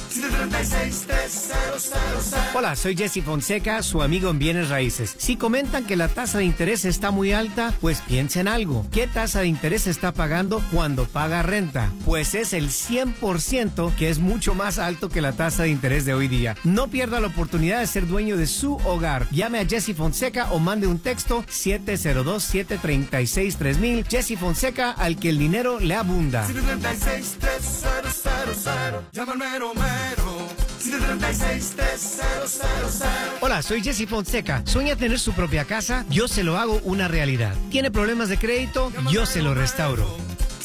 736-3000. Hola, soy Jesse Fonseca, su amigo en bienes raíces. Si comentan que la tasa de interés está muy alta, pues piensa en algo. ¿Qué tasa de interés está pagando cuando paga renta? Pues es el 100%, que es mucho más alto que la tasa de interés de hoy día. No pierda la oportunidad de ser dueño de su hogar. Llame a Jesse Fonseca o mande un texto 702-736-3000. Jesse Fonseca, al que el dinero le abunda. 736-3000. Llama al mero mero. 736-3000. Hola, soy Jesse Fonseca. ¿Sueña tener su propia casa? Yo se lo hago una realidad. ¿Tiene problemas de crédito? Yo se lo restauro.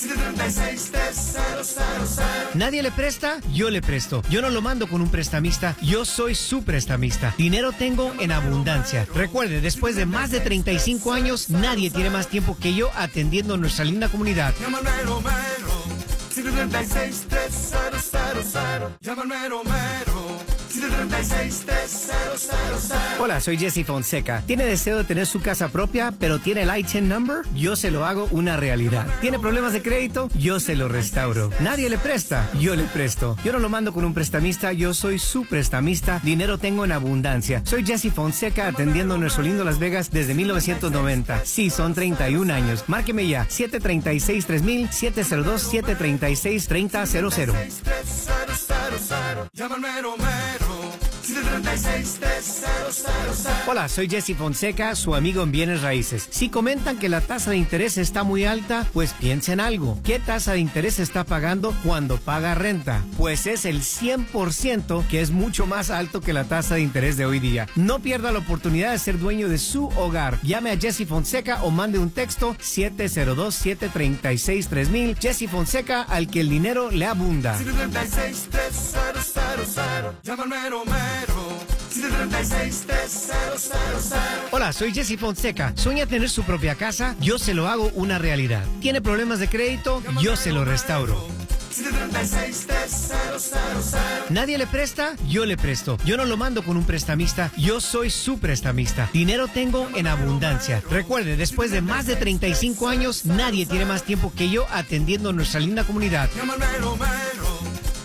736-3000. ¿Nadie le presta? Yo le presto. Yo no lo mando con un prestamista, yo soy su prestamista. Dinero tengo en abundancia. Recuerde, después de más de 35 años, nadie tiene más tiempo que yo atendiendo a nuestra linda comunidad. Llama al mero mero. 736-3000. Llama al mero mero. 736-3000. Hola, soy Jesse Fonseca. ¿Tiene deseo de tener su casa propia, pero tiene el ITIN number? Yo se lo hago una realidad. ¿Tiene problemas de crédito? Yo se lo restauro. ¿Nadie le presta? Yo le presto. Yo no lo mando con un prestamista, yo soy su prestamista. Dinero tengo en abundancia. Soy Jesse Fonseca atendiendo a nuestro lindo Las Vegas desde 1990. Sí, son 31 años. Márqueme ya. 736-3000, 702-736-3000. Llama al mero mero. 736-300. Hola, soy Jesse Fonseca, su amigo en Bienes Raíces. Si comentan que la tasa de interés está muy alta, pues piensa en algo. ¿Qué tasa de interés está pagando cuando paga renta? Pues es el 100%, que es mucho más alto que la tasa de interés de hoy día. No pierda la oportunidad de ser dueño de su hogar. Llame a Jesse Fonseca o mande un texto 702-736-3000. Jesse Fonseca, al que el dinero le abunda. 736-300. Llama al mero mero. 736-300. Hola, soy Jesse Fonseca. ¿Sueña tener su propia casa? Yo se lo hago una realidad. ¿Tiene problemas de crédito? Yo se lo restauro. 736-300. ¿Nadie le presta? Yo le presto. Yo no lo mando con un prestamista, yo soy su prestamista. Dinero tengo en abundancia. Recuerde, después de más de 35 años, nadie tiene más tiempo que yo atendiendo nuestra linda comunidad. Llama al mero mero.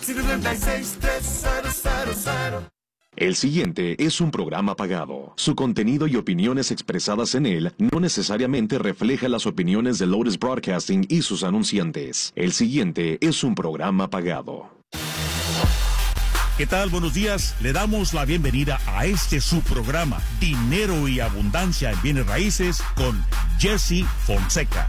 736-300. El siguiente es un programa pagado. Su contenido y opiniones expresadas en él no necesariamente reflejan las opiniones de Lotus Broadcasting y sus anunciantes. El siguiente es un programa pagado. ¿Qué tal? Buenos días. Le damos la bienvenida a este su programa, Dinero y Abundancia en Bienes Raíces, con Jesse Fonseca.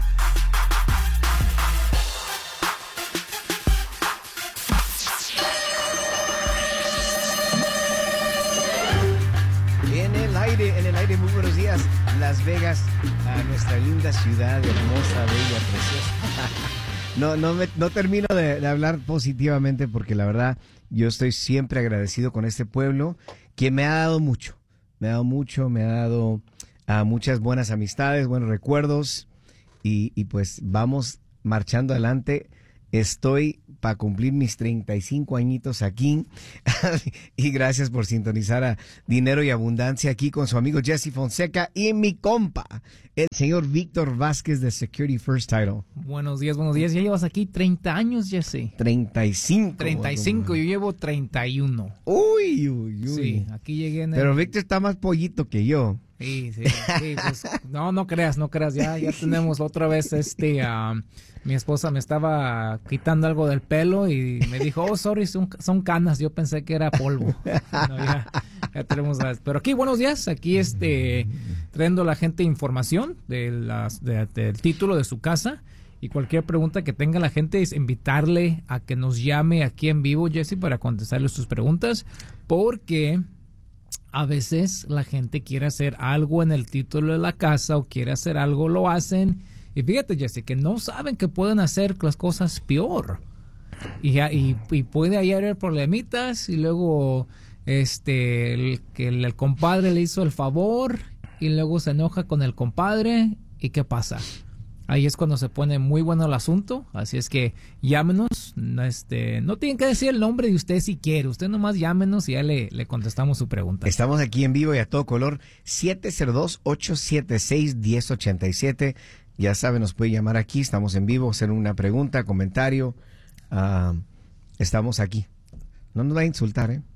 En el aire, muy buenos días, Las Vegas, a nuestra linda ciudad, hermosa, bella, preciosa. No termino de hablar positivamente porque la verdad yo estoy siempre agradecido con este pueblo que me ha dado mucho, me ha dado muchas buenas amistades, buenos recuerdos y pues vamos marchando adelante. Estoy para cumplir mis 35 añitos aquí y gracias por sintonizar a Dinero y Abundancia aquí con su amigo Jesse Fonseca y mi compa, el señor Víctor Vázquez de Security First Title. Buenos días. Ya llevas aquí 30 años, Jesse. 35. 35, yo llevo 31. Uy. Sí, aquí llegué en Pero Víctor está más pollito que yo. Sí, pues, no creas, ya tenemos otra vez mi esposa me estaba quitando algo del pelo y me dijo, oh, sorry, son canas, yo pensé que era polvo. No, ya tenemos pero aquí, buenos días, aquí trayendo a la gente información del título de su casa y cualquier pregunta que tenga la gente es invitarle a que nos llame aquí en vivo, Jesse, para contestarle sus preguntas, porque a veces la gente quiere hacer algo en el título de la casa o quiere hacer algo, lo hacen. Y fíjate, Jesse, que no saben que pueden hacer las cosas peor. Y puede haber problemitas y luego el compadre le hizo el favor y luego se enoja con el compadre. ¿Y qué pasa? Ahí es cuando se pone muy bueno el asunto. Así es que llámenos. No tienen que decir el nombre de usted si quiere. Usted nomás llámenos y ya le contestamos su pregunta. Estamos aquí en vivo y a todo color. 702-876-1087. Ya saben, nos puede llamar aquí. Estamos en vivo, hacer una pregunta, comentario. Estamos aquí. No nos va a insultar, ¿eh?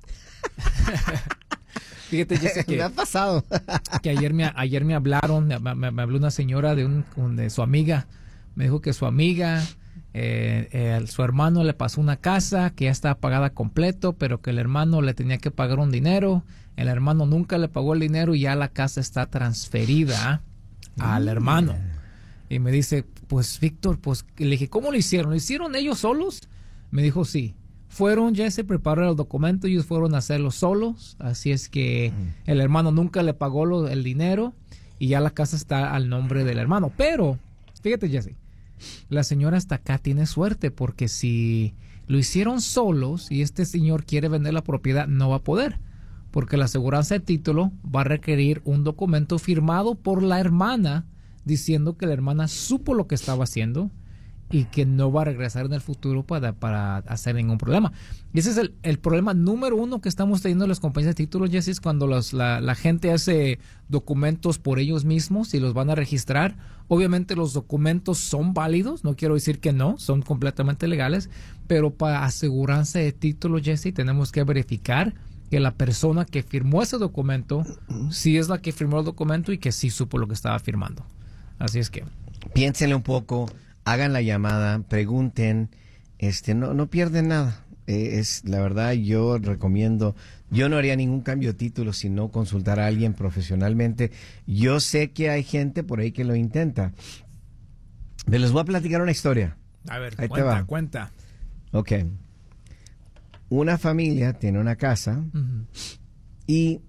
Fíjate, Jesse, que me ha pasado que ayer me hablaron, me habló una señora de su amiga, me dijo que su amiga, su hermano le pasó una casa que ya estaba pagada completo, pero que el hermano le tenía que pagar un dinero, el hermano nunca le pagó el dinero y ya la casa está transferida al hermano. Y me dice, pues Víctor, pues le dije, ¿cómo lo hicieron? ¿Lo hicieron ellos solos? Me dijo, sí. Fueron, ya se prepararon el documento, ellos fueron a hacerlo solos, así es que el hermano nunca le pagó el dinero y ya la casa está al nombre del hermano. Pero, fíjate, Jesse, la señora hasta acá tiene suerte porque si lo hicieron solos y este señor quiere vender la propiedad, no va a poder, porque la aseguranza de título va a requerir un documento firmado por la hermana diciendo que la hermana supo lo que estaba haciendo y que no va a regresar en el futuro para hacer ningún problema. Y ese es el problema número uno que estamos teniendo las compañías de títulos, Jesse, es cuando la gente hace documentos por ellos mismos y los van a registrar. Obviamente los documentos son válidos, no quiero decir que no, son completamente legales, pero para aseguranza de títulos, Jesse, tenemos que verificar que la persona que firmó ese documento sí es la que firmó el documento y que sí supo lo que estaba firmando. Así es que piénsenle un poco, hagan la llamada, pregunten, no pierden nada. es la verdad, yo recomiendo, yo no haría ningún cambio de título si no consultar a alguien profesionalmente. Yo sé que hay gente por ahí que lo intenta. Les voy a platicar una historia. A ver, ahí te va. Cuenta. Ok. Una familia tiene una casa y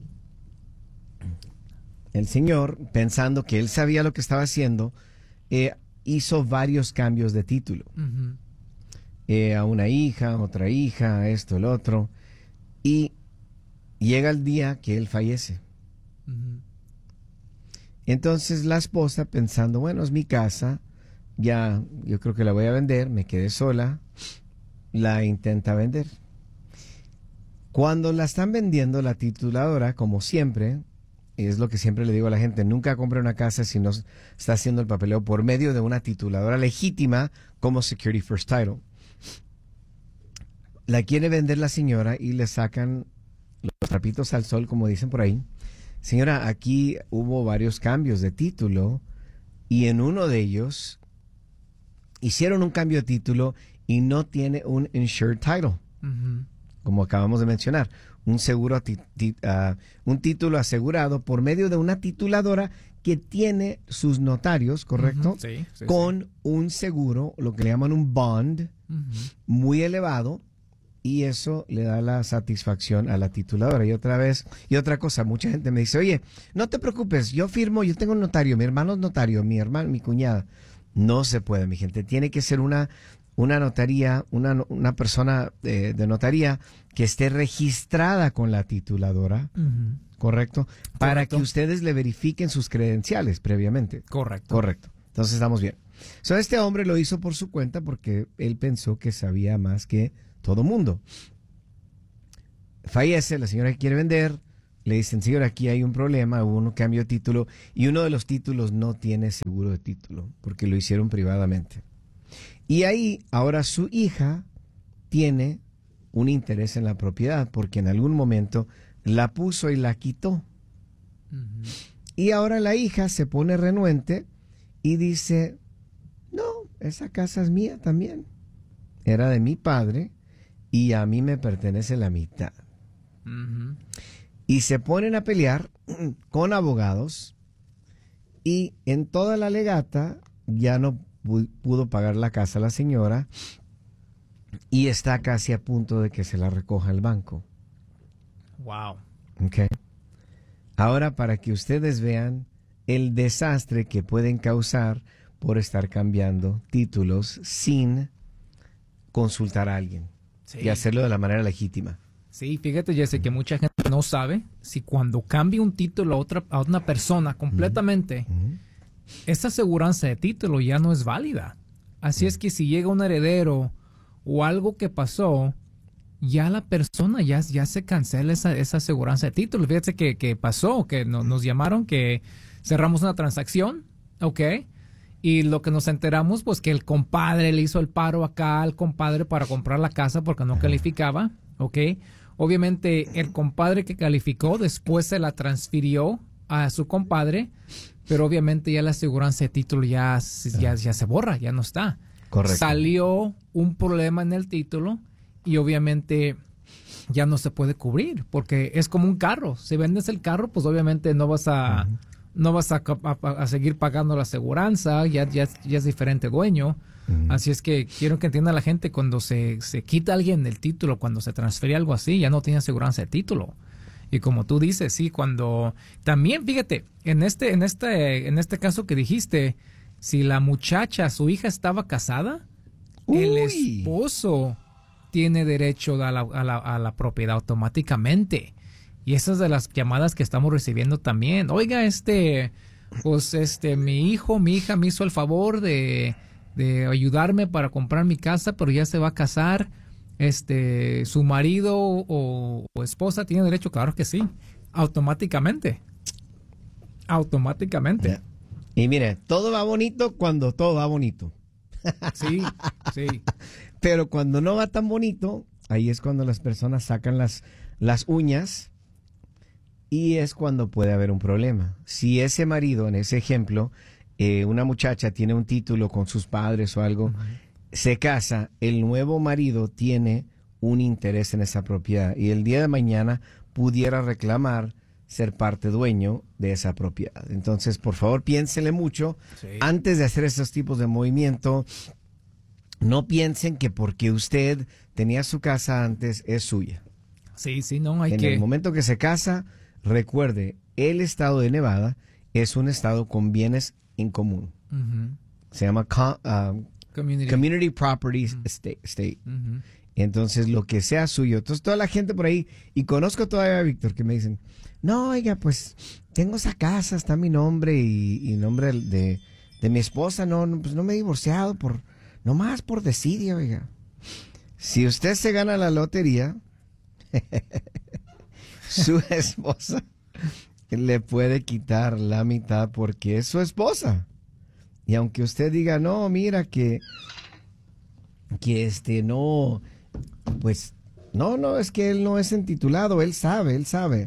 el señor, pensando que él sabía lo que estaba haciendo, hizo varios cambios de título. A una hija, otra hija, esto, el otro. Y llega el día que él fallece. Entonces la esposa, pensando, bueno, es mi casa, ya yo creo que la voy a vender, me quedé sola, la intenta vender. Cuando la están vendiendo, la tituladora, como siempre, es lo que siempre le digo a la gente, nunca compre una casa si no está haciendo el papeleo por medio de una tituladora legítima como Security First Title. La quiere vender la señora y le sacan los trapitos al sol, como dicen por ahí. Señora, aquí hubo varios cambios de título y en uno de ellos hicieron un cambio de título y no tiene un insured title, como acabamos de mencionar. Un seguro, un título asegurado por medio de una tituladora que tiene sus notarios, ¿correcto? Sí, con un seguro, lo que le llaman un bond, muy elevado, y eso le da la satisfacción a la tituladora. Y otra cosa, mucha gente me dice, oye, no te preocupes, yo firmo, yo tengo un notario, mi hermano es notario, mi cuñada. No se puede, mi gente, tiene que ser una notaría, una persona de notaría que esté registrada con la tituladora, ¿correcto? Para que ustedes le verifiquen sus credenciales previamente. Correcto. Entonces estamos bien. Este hombre lo hizo por su cuenta porque él pensó que sabía más que todo mundo. Fallece, la señora que quiere vender, le dicen, señora, aquí hay un problema, hubo un cambio de título y uno de los títulos no tiene seguro de título porque lo hicieron privadamente. Y ahí, ahora su hija tiene un interés en la propiedad porque en algún momento la puso y la quitó. Y ahora la hija se pone renuente y dice, no, esa casa es mía también. Era de mi padre y a mí me pertenece la mitad. Y se ponen a pelear con abogados y en toda la legata ya no pudo pagar la casa a la señora y está casi a punto de que se la recoja el banco. Wow. Okay. Ahora, para que ustedes vean el desastre que pueden causar por estar cambiando títulos sin consultar a alguien y hacerlo de la manera legítima. Sí, fíjate, Jesse, que mucha gente no sabe si cuando cambia un título a una persona completamente, esa aseguranza de título ya no es válida. Así es que si llega un heredero o algo que pasó, ya la persona ya se cancela esa aseguranza de título. Fíjate que pasó, que nos llamaron, que cerramos una transacción, ¿ok? Y lo que nos enteramos, pues que el compadre le hizo el paro acá al compadre para comprar la casa porque no calificaba, ¿ok? Obviamente el compadre que calificó después se la transfirió a su compadre, pero obviamente ya la aseguranza de título ya se borra, ya no está. Correcto. Salió un problema en el título y obviamente ya no se puede cubrir porque es como un carro. Si vendes el carro, pues obviamente no vas a seguir pagando la aseguranza, ya es diferente dueño. Así es que quiero que entienda la gente, cuando se quita alguien del título, cuando se transfiere algo así, ya no tiene aseguranza de título. Y como tú dices, sí, cuando también, fíjate, en este caso que dijiste, si la muchacha, su hija estaba casada, el esposo tiene derecho a la propiedad automáticamente. Y esas de las llamadas que estamos recibiendo también. Oiga, mi hija me hizo el favor de ayudarme para comprar mi casa, pero ya se va a casar. Su marido o esposa tiene derecho, claro que sí. Automáticamente. Yeah. Y mire, todo va bonito cuando todo va bonito. Sí. Pero cuando no va tan bonito, ahí es cuando las personas sacan las uñas. Y es cuando puede haber un problema. Si ese marido, en ese ejemplo, una muchacha tiene un título con sus padres o algo, se casa, el nuevo marido tiene un interés en esa propiedad y el día de mañana pudiera reclamar ser parte dueño de esa propiedad. Entonces, por favor, piénsele mucho antes de hacer esos tipos de movimiento. No piensen que porque usted tenía su casa antes es suya. Sí, no hay en el momento que se casa, recuerde, el estado de Nevada es un estado con bienes en común. Se llama Community Property State. Entonces, lo que sea suyo. Entonces, toda la gente por ahí, y conozco todavía a Víctor, que me dicen, no, oiga, pues, tengo esa casa, está mi nombre y nombre de mi esposa, pues no me he divorciado nomás por desidia, oiga. Si usted se gana la lotería, su esposa le puede quitar la mitad porque es su esposa. Y aunque usted diga, no, mira que no, pues, no, es que él no es intitulado, él sabe.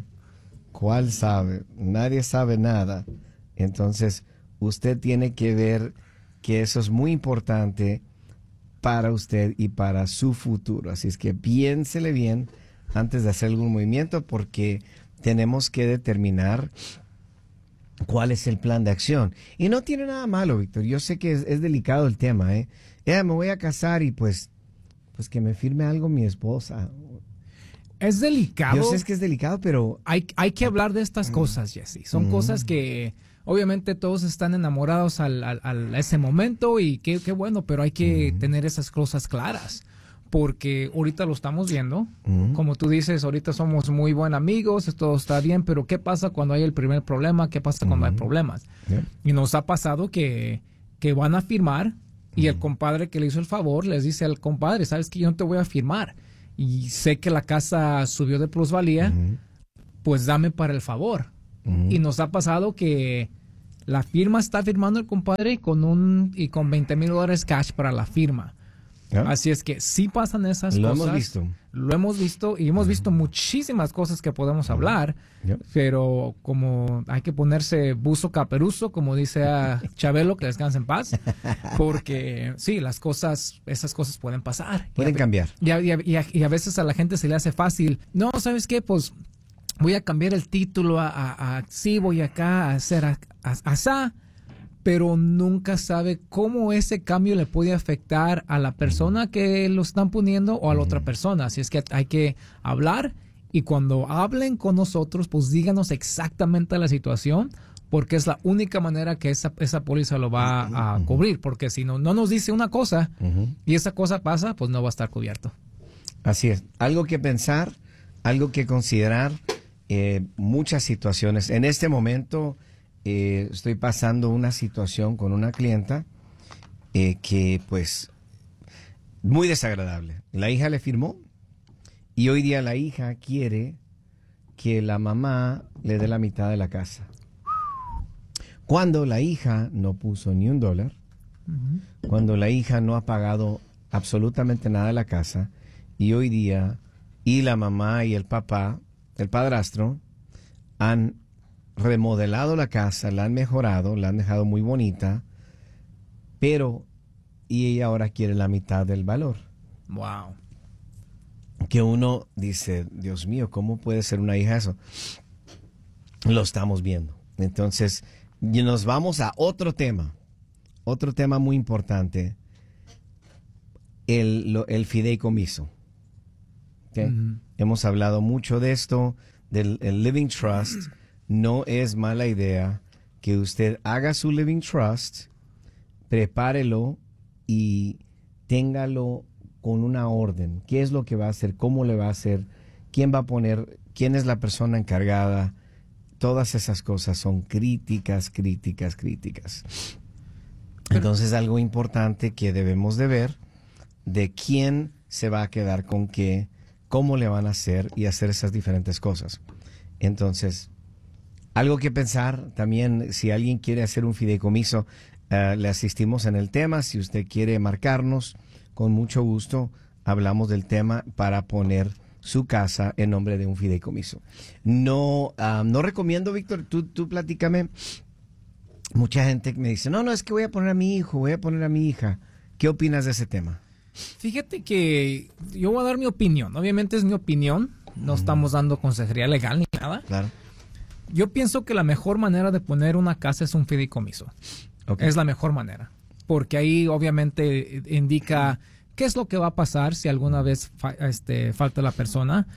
¿Cuál sabe? Nadie sabe nada. Entonces, usted tiene que ver que eso es muy importante para usted y para su futuro. Así es que piénsele bien antes de hacer algún movimiento porque tenemos que determinar cuál es el plan de acción. Y no tiene nada malo, Víctor. Yo sé que es delicado el tema, ¿eh? Me voy a casar y pues que me firme algo mi esposa. Es delicado. Yo sé que es delicado, pero hay que hablar de estas cosas, Jesse. Son cosas que obviamente todos están enamorados a ese momento y qué bueno, pero hay que tener esas cosas claras. Porque ahorita lo estamos viendo, como tú dices, ahorita somos muy buenos amigos, todo está bien, pero ¿qué pasa cuando hay el primer problema? ¿Qué pasa cuando hay problemas? Y nos ha pasado que van a firmar y el compadre que le hizo el favor les dice al compadre, ¿sabes qué? Yo no te voy a firmar y sé que la casa subió de plusvalía, pues dame para el favor. Y nos ha pasado que la firma está firmando el compadre con $20,000 cash para la firma. Así es que sí pasan esas cosas. Lo hemos visto y hemos visto muchísimas cosas que podemos hablar, pero como hay que ponerse buzo caperuzo, como dice a Chabelo, que descanse en paz, porque sí, esas cosas pueden pasar. Pueden cambiar. Y a veces a la gente se le hace fácil, no, ¿sabes qué? Pues voy a cambiar el título sí, voy acá a hacer asá, pero nunca sabe cómo ese cambio le puede afectar a la persona que lo están poniendo o a la otra persona. Así es que hay que hablar y cuando hablen con nosotros, pues díganos exactamente la situación, porque es la única manera que esa póliza lo va a cubrir, porque si no nos dice una cosa y esa cosa pasa, pues no va a estar cubierto. Así es. Algo que pensar, algo que considerar, muchas situaciones. En este momento estoy pasando una situación con una clienta que pues muy desagradable. La hija le firmó y hoy día la hija quiere que la mamá le dé la mitad de la casa. Cuando la hija no puso ni $1, cuando la hija no ha pagado absolutamente nada de la casa y hoy día y la mamá y el papá, el padrastro, han remodelado la casa, la han mejorado, la han dejado muy bonita, pero y ella ahora quiere la mitad del valor. Wow. Que uno dice, Dios mío, ¿cómo puede ser una hija eso? Lo estamos viendo. Entonces, nos vamos a otro tema muy importante, el fideicomiso. ¿Okay? Hemos hablado mucho de esto, del Living Trust. No es mala idea que usted haga su Living Trust, prepárelo y téngalo con una orden. ¿Qué es lo que va a hacer? ¿Cómo le va a hacer? ¿Quién va a poner? ¿Quién es la persona encargada? Todas esas cosas son críticas. Entonces, algo importante que debemos de ver, de quién se va a quedar con qué, cómo le van a hacer y hacer esas diferentes cosas. Entonces, algo que pensar también, si alguien quiere hacer un fideicomiso, le asistimos en el tema. Si usted quiere marcarnos, con mucho gusto hablamos del tema para poner su casa en nombre de un fideicomiso. No recomiendo, Víctor, tú platícame. Mucha gente me dice, no, es que voy a poner a mi hijo, voy a poner a mi hija. ¿Qué opinas de ese tema? Fíjate que yo voy a dar mi opinión. Obviamente es mi opinión. No estamos dando consejería legal ni nada. Claro. Yo pienso que la mejor manera de poner una casa es un fideicomiso. Okay. Es la mejor manera. Porque ahí obviamente indica qué es lo que va a pasar si alguna vez falta la persona.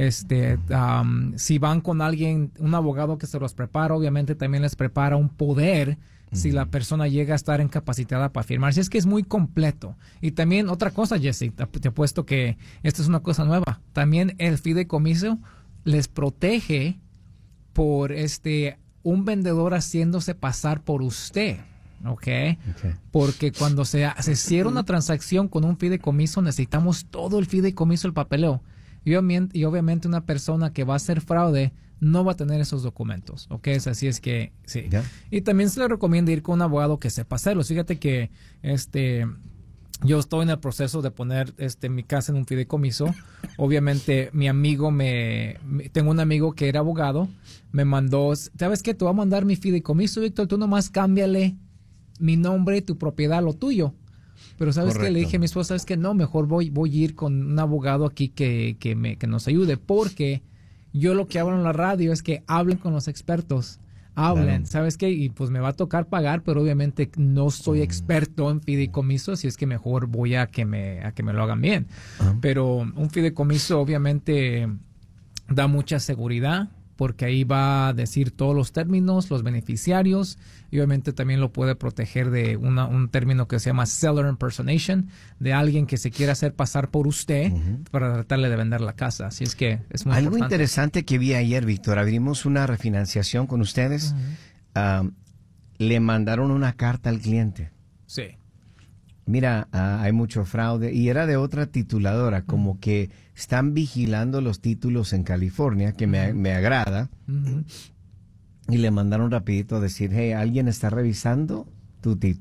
Si van con alguien, un abogado que se los prepara, obviamente también les prepara un poder si la persona llega a estar incapacitada para firmar. Si es que es muy completo. Y también otra cosa, Jesse, te apuesto que esta es una cosa nueva. También el fideicomiso les protege por un vendedor haciéndose pasar por usted. Okay. Porque cuando se cierra una transacción con un fideicomiso, necesitamos todo el fideicomiso, el papeleo. Y obviamente una persona que va a hacer fraude no va a tener esos documentos, ¿ok? Así es que, sí. ¿Ya? Y también se le recomienda ir con un abogado que sepa hacerlo. Fíjate que yo estoy en el proceso de poner mi casa en un fideicomiso. Obviamente mi amigo tengo un amigo que era abogado, me mandó, ¿sabes qué? Te voy a mandar mi fideicomiso, Víctor, tú nomás cámbiale mi nombre y tu propiedad a lo tuyo. Pero ¿sabes qué? Le dije a mi esposa, ¿sabes qué? No, mejor voy a ir con un abogado aquí que nos ayude, porque yo lo que hago en la radio es que hablen con los expertos. Hablen, claro. ¿Sabes qué? Y pues me va a tocar pagar, pero obviamente no soy experto en fideicomiso, así es que mejor voy a que me lo hagan bien. Pero un fideicomiso obviamente da mucha seguridad, porque ahí va a decir todos los términos, los beneficiarios, y obviamente también lo puede proteger de un término que se llama seller impersonation, de alguien que se quiera hacer pasar por usted para tratarle de vender la casa. Así es que es muy Algo importante. Interesante que vi ayer, Víctor, abrimos una refinanciación con ustedes, le mandaron una carta al cliente. Sí. Mira, hay mucho fraude, y era de otra tituladora, como que están vigilando los títulos en California, que me agrada, y le mandaron rapidito a decir, hey, ¿alguien está revisando tu título?